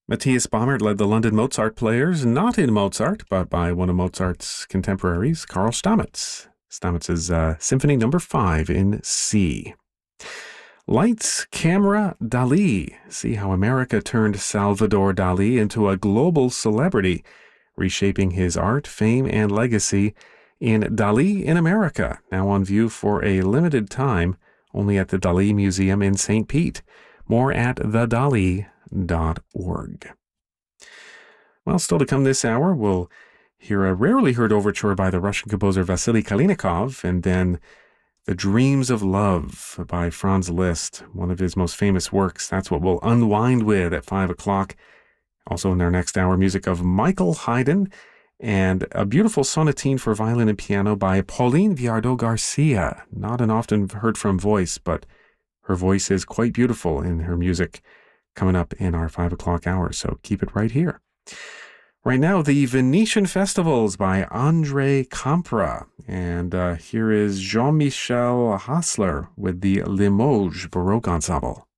Matthias Baumert led the London Mozart players, not in Mozart, but by one of Mozart's contemporaries, Karl Stamitz. Stamitz's Symphony No. 5 in C. Lights, Camera, Dali. See how America turned Salvador Dali into a global celebrity, reshaping his art, fame, and legacy in Dali in America, now on view for a limited time, only at the Dali Museum in St. Pete. More at thedali.org. Well, still to come this hour, we'll hear a rarely heard overture by the Russian composer Vasily Kalinikov, and then The Dreams of Love by Franz Liszt, one of his most famous works. That's what we'll unwind with at 5 o'clock. Also in our next hour, music of Michael Haydn and a beautiful sonatine for violin and piano by Pauline Viardot Garcia. Not an often heard from voice, but her voice is quite beautiful in her music, coming up in our 5 o'clock hour, so keep it right here. Right now, the Venetian Festivals by Andre Campra. And here is Jean-Michel Hassler with the Limoges Baroque Ensemble.